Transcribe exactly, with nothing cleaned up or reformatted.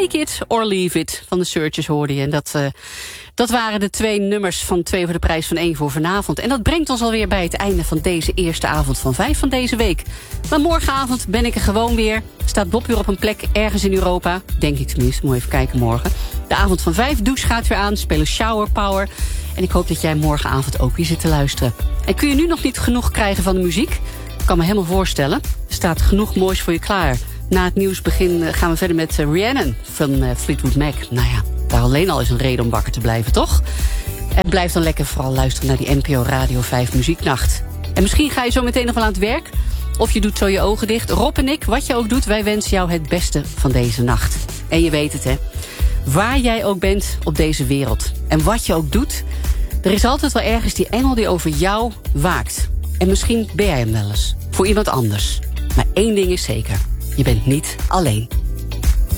Take It or Leave It van de Searchers hoorde je. En dat, uh, dat waren de twee nummers van twee voor de prijs van één voor vanavond. En dat brengt ons alweer bij het einde van deze eerste avond van vijf van deze week. Maar morgenavond ben ik er gewoon weer. Staat Bob weer op een plek ergens in Europa. Denk ik tenminste, moet even kijken morgen. De avond van vijf, douche gaat weer aan, spelen Shower Power. En ik hoop dat jij morgenavond ook weer zit te luisteren. En kun je nu nog niet genoeg krijgen van de muziek? Ik kan me helemaal voorstellen. Er staat genoeg moois voor je klaar. Na het nieuwsbegin gaan we verder met Rhiannon van Fleetwood Mac. Nou ja, daar alleen al is een reden om wakker te blijven, toch? En blijf dan lekker vooral luisteren naar die N P O Radio vijf Muzieknacht. En misschien ga je zo meteen nog wel aan het werk. Of je doet zo je ogen dicht. Rob en ik, wat je ook doet, wij wensen jou het beste van deze nacht. En je weet het, hè. Waar jij ook bent op deze wereld. En wat je ook doet. Er is altijd wel ergens die engel die over jou waakt. En misschien ben jij hem wel eens. Voor iemand anders. Maar één ding is zeker. Je bent niet alleen.